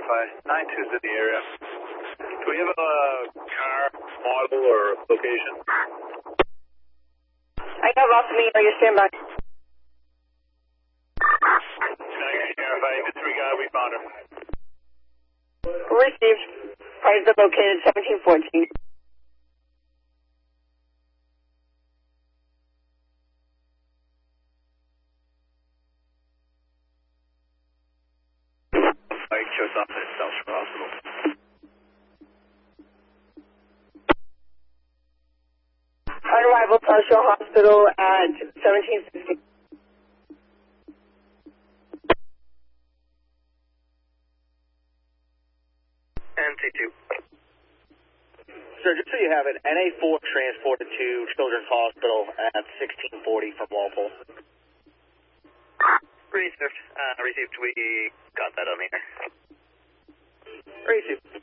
verify. 92's in the area. Do we have a car, model, or location? I have off the area, standby. 92 verify. Disregard, we found her. Received. Price located 1714. Mike, shows up at South Shore Hospital. On arrival, South Shore Hospital at 1760. NC2. Sir, just so you have it, NA4 transported to Children's Hospital at 1640 from Walpole. Received. We got that on here. Received.